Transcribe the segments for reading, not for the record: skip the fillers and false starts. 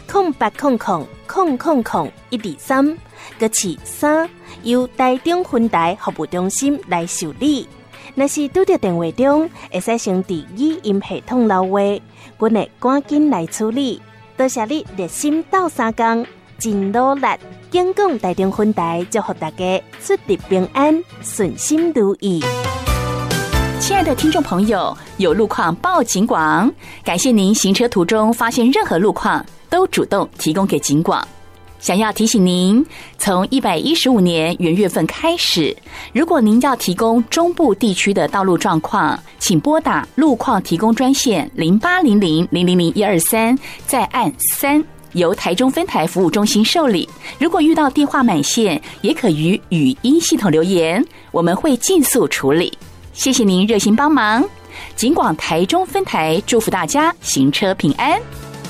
080000000123，搁是3，由台中分台服务中心来受理。若是拄到电话中，会使先伫语音系统留话，阮会赶紧来处理。多谢你热心斗3工，真努力。警广台中分台祝福大家出入平安，顺心如意。 亲爱的听众朋友，有路况报警广，感谢您行车途中发现任何路况都主动提供给警广。想要提醒您，从115年元月份开始，如果您要提供中部地区的道路状况，请拨打路况提供专线0800000123，再按3，由台中分台服务中心受理。如果遇到电话满线，也可于语音系统留言，我们会尽速处理。谢谢您热心帮忙，警广台中分台祝福大家行车平安。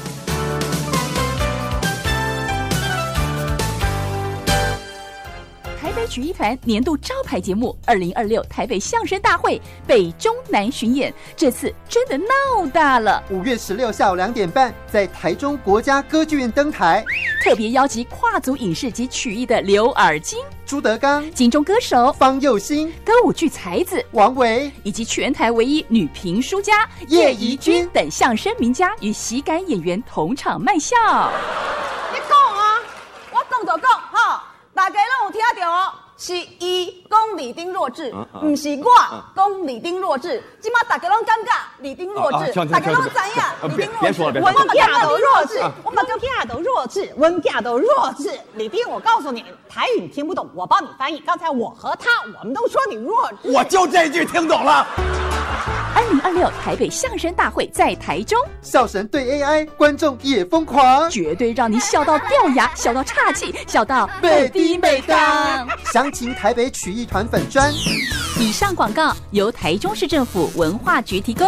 台北曲艺团年度招牌节目2026台北相声大会北中南巡演，这次真的闹大了。 5月16下午2点半，在台中国家歌剧院登台， 特别邀集跨族影视及曲艺的刘尔金、 朱德刚、 金钟歌手方佑兴、 歌舞剧才子王维，以及全台唯一女评书家叶怡君等相声名家与喜感演员同场卖笑。 你讲啊，我讲就讲哈，大家拢有听到哦，是伊讲李丁弱智，不是我讲李丁弱智。今麦大家拢感觉李丁弱智，大家拢知影李丁弱智。 文囝都弱智，我们囝都弱智，文囝都弱智。李丁，我告诉你，台语你听不懂，我帮你翻译。刚才我和他，我们都说你弱智。 我就这句听懂了。 2026台北相声大会在台中， 笑神对 AI， 观众也疯狂， 绝对让你笑到掉牙，笑到岔气，笑到美滴美当。 详情台北曲艺团粉专。 以上广告由台中市政府文化局提供。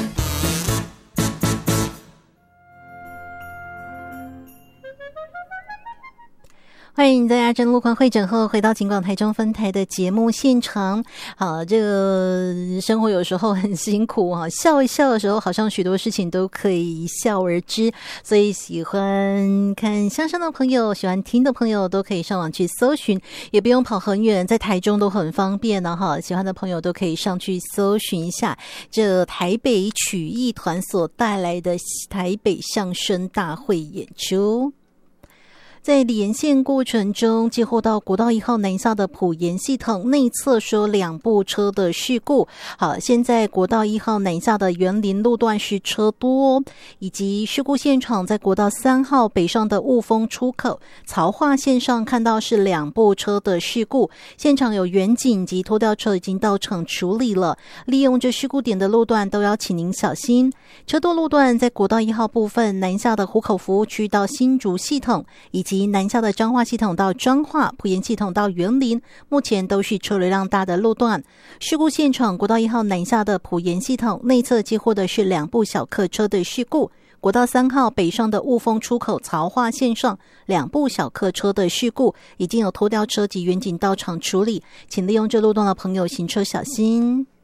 欢迎大家真路况会诊后回到警广台中分台的节目现场。好，这个生活有时候很辛苦啊，笑一笑的时候，好像许多事情都可以一笑而知。所以喜欢看相声的朋友，喜欢听的朋友，都可以上网去搜寻，也不用跑很远，在台中都很方便呢。哈，喜欢的朋友都可以上去搜寻一下这台北曲艺团所带来的台北相声大会演出。在连线过程中，接获到国道1号南下的埔盐系统内侧有2部车的事故。好，现在国道1号南下的园林路段是车多，以及事故现场在国道3号北上的雾峰出口曹化线上看到是2部车的事故，现场有员警及拖吊车已经到场处理了。利用这事故点的路段都要请您小心。车多路段在国道1号部分南下的湖口服务区到新竹系统，以及南下的彰化系统到彰化，埔盐系统到园林，目前都是车流量大的路段。事故现场国道1号南下的埔盐系统内侧接获的是2部小客车的事故，国道3号北上的雾峰出口曹化线上2部小客车的事故，已经有拖吊车及员警到场处理，请利用这路段的朋友行车小心。